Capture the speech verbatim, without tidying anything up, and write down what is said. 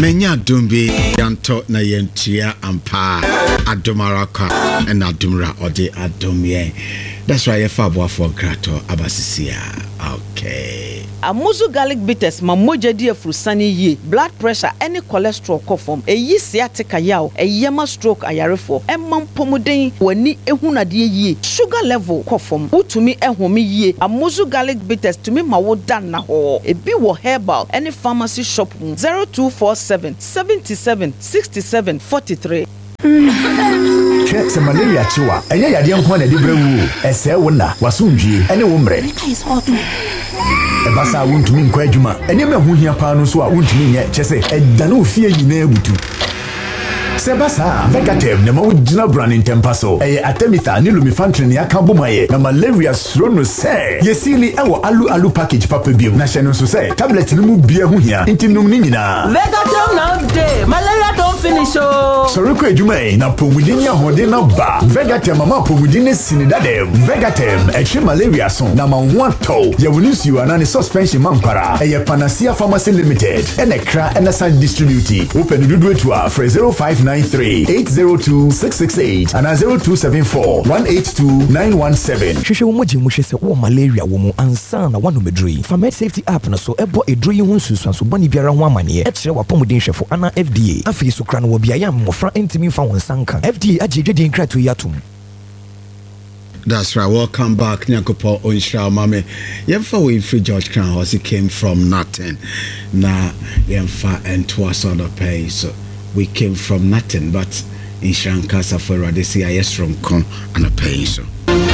Menya Dumbi, Yanto na Yentia Ampa, Adomaraka, and Adumra or the Adomye. That's why I fabo for Grato Abasisia. Okay. Amuzu garlic bitters, mamoja dia frusani ye, blood pressure, any cholesterol kofom, a ye sciatica yao, a yema stroke ayarefo, a man pomodin, wani ehuna die ye, sugar level kofom, who to me ehomi ye, Amuzu garlic bitters to me mawo dan na ho, a biwo herbal, any pharmacy shop, zero two four seven, seventy-seven, sixty-seven, forty-three. Che se malaria chiwa enye yade nko na de brewu ese wona wasundwie ene wo mre e basa wontumi nko adwuma ene ma hu hia pa no so a wontumi nye chese edane ofie nyina ebutu Sebasa, Vegatem, the Mojina brand in Tempaso, a Atemitha, Nilumifantrin, Yakabumaye, na malaria srono say, Yesili, our alu alu package papa bill, National Society, tablet Numu Bia Hunia, Intinum Nina. Vegatem now day, malaria don't finish. Oh, Soroko Jume, na Pomudinia Hodina Ba, Vegatem, Mama Pomudine Sinidade, Vegatem, a chi malaria son, Nama one toe, Yavunusu, and a suspension mampara, a Panacea Pharmacy Limited, and a cra and a side distributor. Open the do to our for zero five nine three eight zero two six six eight and zero two seven four one eight two nine one seven. Hwehwe wo moji muhwe se wo malaria wo mu ansa na wano medrui. Fa Med Safety app na so ebo edrui ho nsusuanso bani biara ho amane e kire wa pomodin hwefo ana F D A. Afi so kra no wo bia ya mmofra entimi fa won sanka. F D A agye dwedin krato yatum. That's right. Welcome back, Nyakopo Onshra Mame. Yemfa we free George Crown House. He came from nothing. Na yemfa and twas on the pay. So we came from nothing, but in Shankasa for Radesi, I yes from con and a pay. So